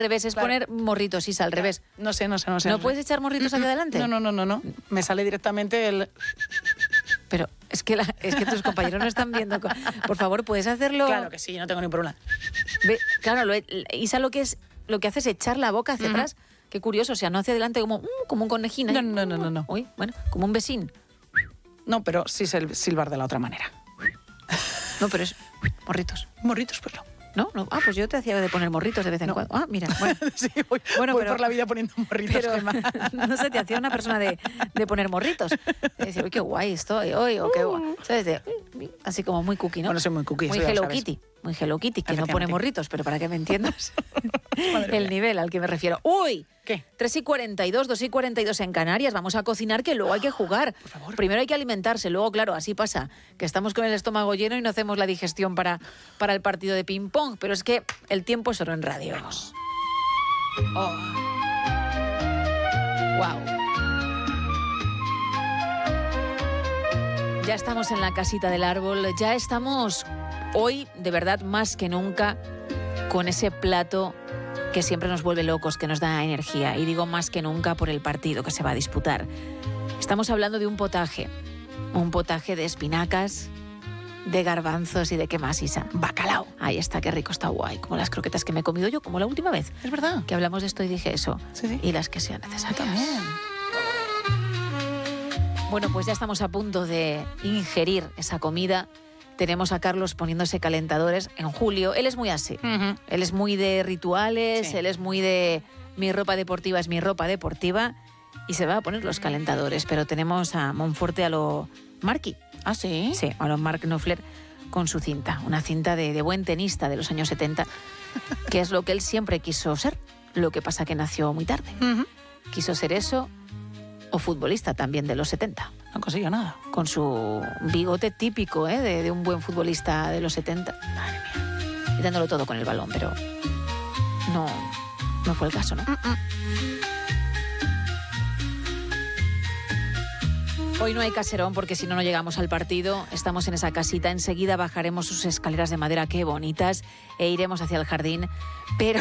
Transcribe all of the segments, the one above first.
revés es poner morritos, Isa, al revés. No sé. ¿No puedes echar morritos hacia adelante? No. Me sale directamente el... Pero es que tus compañeros no están viendo. Por favor, ¿puedes hacerlo? Claro que sí, no tengo ningún problema. Claro, Isa lo que hace es echar la boca hacia atrás. Qué curioso, o sea, no hacia adelante como un conejín. ¿Eh? No. Uy, bueno, como un vecín. No, pero sí sé silbar de la otra manera. No, pero es morritos. Morritos, pues no. ¿No? Ah, pues yo te hacía de poner morritos de vez en cuando. Ah, mira, bueno. Sí, voy pero, por la vida poniendo morritos. Pero no sé, te hacía una persona de poner morritos. De decir, uy, qué guay estoy hoy, o qué guay. ¿Sabes? Así como muy cookie, ¿no? Bueno, soy muy cookie. Muy Hello Kitty. Muy Hello Kitty, que no pone morritos, pero para que me entiendas el nivel al que me refiero. ¡Uy! ¿Qué? 3:42, 2:42 en Canarias. Vamos a cocinar, que luego hay que jugar. Por favor. Primero hay que alimentarse, luego, claro, así pasa, que estamos con el estómago lleno y no hacemos la digestión para el partido de ping-pong. Pero es que el tiempo es oro en radio. Vamos. Oh. Wow. Ya estamos en la casita del árbol, ya estamos hoy, de verdad, más que nunca, con ese plato que siempre nos vuelve locos, que nos da energía. Y digo más que nunca por el partido que se va a disputar. Estamos hablando de un potaje de espinacas, de garbanzos y de qué más, Isa. Bacalao. Ahí está, qué rico, está guay. Como las croquetas que me he comido yo, como la última vez. Es verdad. Que hablamos de esto y dije eso. Sí. Y las que sean necesarias. Yo también. Bueno, pues ya estamos a punto de ingerir esa comida. Tenemos a Carlos poniéndose calentadores en julio. Él es muy así. Él es muy de rituales, sí. Él es muy de mi ropa deportiva es mi ropa deportiva y se va a poner los calentadores. Pero tenemos a Monforte a lo Marky. ¿Ah, sí? Sí, a lo Mark Knopfler con su cinta. Una cinta de buen tenista de los años 70, que es lo que él siempre quiso ser. Lo que pasa que nació muy tarde. Quiso ser eso o futbolista también de los 70. No consiguió nada. Con su bigote típico de un buen futbolista de los 70. Madre mía. Y dándolo todo con el balón, pero no fue el caso, ¿no? Hoy no hay caserón porque si no, no llegamos al partido. Estamos en esa casita. Enseguida bajaremos sus escaleras de madera, qué bonitas, e iremos hacia el jardín. Pero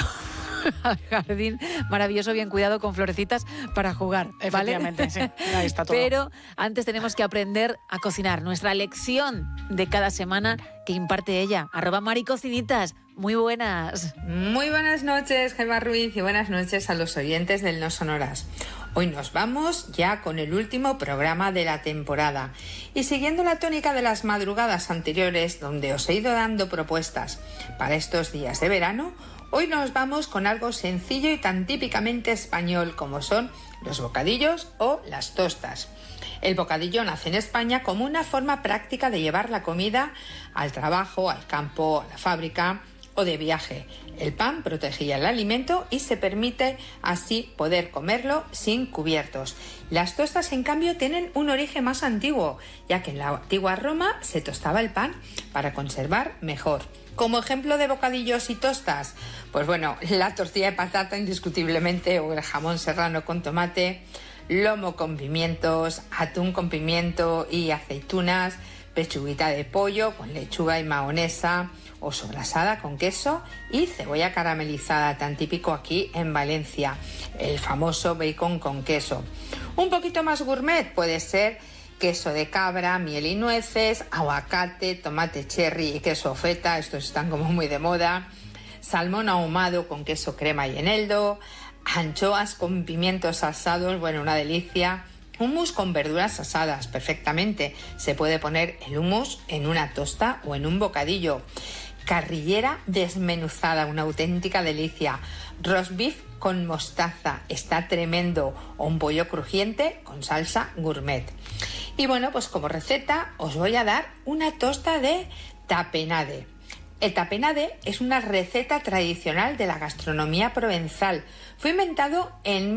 al jardín maravilloso, bien cuidado, con florecitas para jugar, ¿vale? Efectivamente, sí. Ahí está todo. Pero antes tenemos que aprender a cocinar. Nuestra lección de cada semana que imparte ella. @maricocinitas. Muy buenas. Muy buenas noches, Gemma Ruiz, y buenas noches a los oyentes del No Sonoras. Hoy nos vamos ya con el último programa de la temporada. Y siguiendo la tónica de las madrugadas anteriores, donde os he ido dando propuestas para estos días de verano, hoy nos vamos con algo sencillo y tan típicamente español como son los bocadillos o las tostas. El bocadillo nace en España como una forma práctica de llevar la comida al trabajo, al campo, a la fábrica o de viaje. El pan protegía el alimento y se permite así poder comerlo sin cubiertos. Las tostas, en cambio, tienen un origen más antiguo, ya que en la antigua Roma se tostaba el pan para conservar mejor. Como ejemplo de bocadillos y tostas, pues bueno, la tortilla de patata indiscutiblemente, o el jamón serrano con tomate, lomo con pimientos, atún con pimiento y aceitunas, pechuguita de pollo con lechuga y mahonesa, o sobrasada con queso y cebolla caramelizada, tan típico aquí en Valencia, el famoso bacon con queso. Un poquito más gourmet puede ser queso de cabra, miel y nueces, aguacate, tomate cherry y queso feta, estos están como muy de moda, salmón ahumado con queso crema y eneldo, anchoas con pimientos asados, bueno, una delicia. Hummus con verduras asadas, perfectamente. Se puede poner el hummus en una tosta o en un bocadillo. Carrillera desmenuzada, una auténtica delicia. Roast beef con mostaza, está tremendo. O un pollo crujiente con salsa gourmet. Y bueno, pues como receta os voy a dar una tosta de tapenade. El tapenade es una receta tradicional de la gastronomía provenzal. Fue inventado en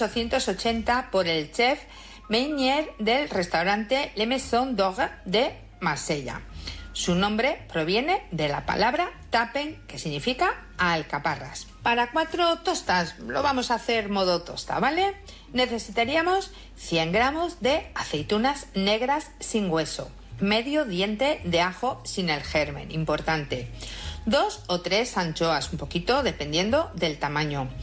1880 por el chef Meunier del restaurante Le Maison d'Or de Marsella. Su nombre proviene de la palabra tapen, que significa alcaparras. Para 4 tostas lo vamos a hacer modo tosta, ¿vale? Necesitaríamos 100 gramos de aceitunas negras sin hueso, medio diente de ajo sin el germen, importante, 2 o 3 anchoas, un poquito dependiendo del tamaño,